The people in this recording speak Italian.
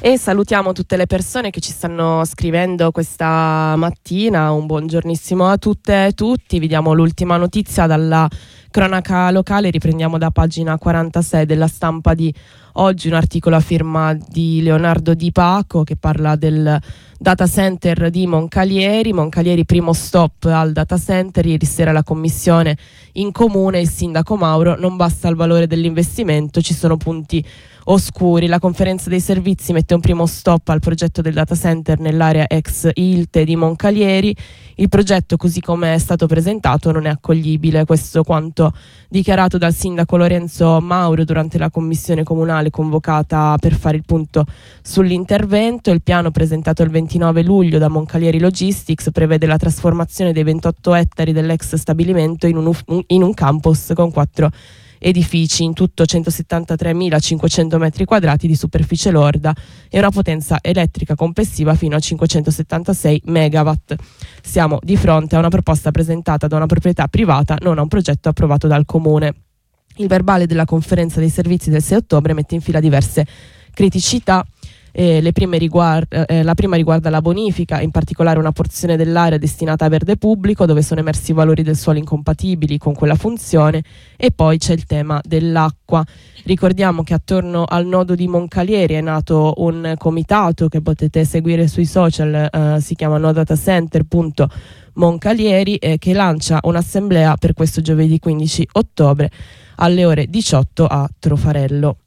E salutiamo tutte le persone che ci stanno scrivendo questa mattina. Un buongiornissimo a tutte e tutti. Vi diamo l'ultima notizia dalla cronaca locale. Riprendiamo da pagina 46 della Stampa di oggi, un articolo a firma di Leonardo Di Paco che parla del data center di Moncalieri. Moncalieri, primo stop al data center. Ieri sera la commissione in comune, il sindaco Mauro: non basta il valore dell'investimento, ci sono punti oscuri. La conferenza dei servizi mette un primo stop al progetto del data center nell'area ex Ilte di Moncalieri. Il progetto, così come è stato presentato, non è accoglibile. Questo quanto dichiarato dal sindaco Lorenzo Mauro durante la commissione comunale convocata per fare il punto sull'intervento. Il piano presentato il 29 luglio da Moncalieri Logistics prevede la trasformazione dei 28 ettari dell'ex stabilimento in un campus con 4 edifici, in tutto 173.500 metri quadrati di superficie lorda e una potenza elettrica complessiva fino a 576 megawatt. Siamo di fronte a una proposta presentata da una proprietà privata, non a un progetto approvato dal comune. Il verbale della conferenza dei servizi del 6 ottobre mette in fila diverse criticità. La prima riguarda la bonifica, in particolare una porzione dell'area destinata a verde pubblico dove sono emersi valori del suolo incompatibili con quella funzione, e poi c'è il tema dell'acqua. Ricordiamo che attorno al nodo di Moncalieri è nato un comitato che potete seguire sui social, si chiama nodatacenter.moncalieri, che lancia un'assemblea per questo giovedì 15 ottobre alle ore 18 a Trofarello.